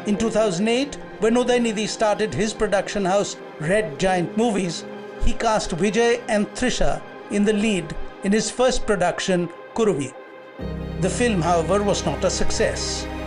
In 2008, when Udaynidhi started his production house Red Giant Movies, he cast Vijay and Trisha in the lead in his first production, Kuruvi. The film, however, was not a success.